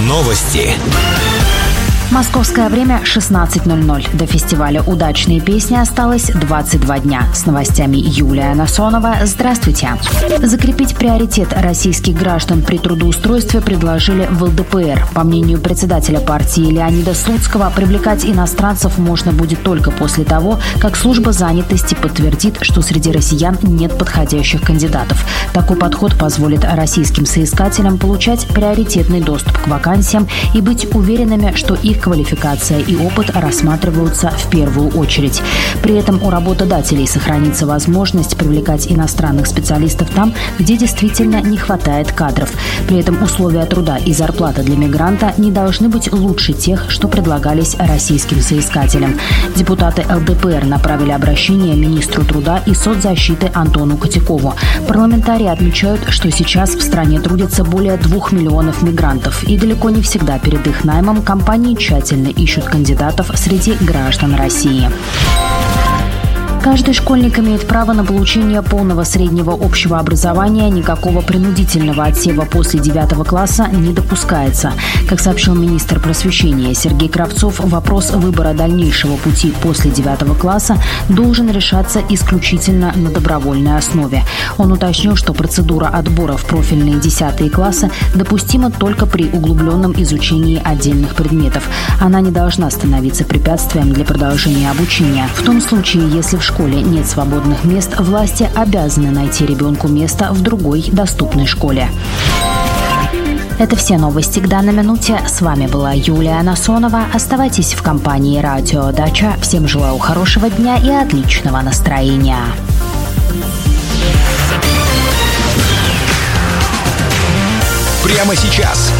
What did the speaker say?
Новости. Московское время 16:00. До фестиваля «Удачные песни» осталось 22 дня. С новостями Юлия Насонова. Здравствуйте. Закрепить приоритет российских граждан при трудоустройстве предложили в ЛДПР. По мнению председателя партии Леонида Слуцкого, привлекать иностранцев можно будет только после того, как служба занятости подтвердит, что среди россиян нет подходящих кандидатов. Такой подход позволит российским соискателям получать приоритетный доступ к вакансиям и быть уверенными, что их квалификация и опыт рассматриваются в первую очередь. При этом у работодателей сохранится возможность привлекать иностранных специалистов там, где действительно не хватает кадров. При этом условия труда и зарплата для мигранта не должны быть лучше тех, что предлагались российским соискателям. Депутаты ЛДПР направили обращение министру труда и соцзащиты Антону Котякову. Парламентарии отмечают, что сейчас в стране трудится более 2 миллионов мигрантов, и далеко не всегда перед их наймом компании тщательно ищут кандидатов среди граждан России. Каждый школьник имеет право на получение полного среднего общего образования. Никакого принудительного отсева после 9 класса не допускается. Как сообщил министр просвещения Сергей Кравцов, вопрос выбора дальнейшего пути после 9 класса должен решаться исключительно на добровольной основе. Он уточнил, что процедура отбора в профильные 10 классы допустима только при углубленном изучении отдельных предметов. Она не должна становиться препятствием для продолжения обучения. В том случае, если в школе нет свободных мест, власти обязаны найти ребенку место в другой доступной школе. Это все новости к данной минуте. С вами была Юлия Насонова. Оставайтесь в компании «Радио Дача». Всем желаю хорошего дня и отличного настроения. Прямо сейчас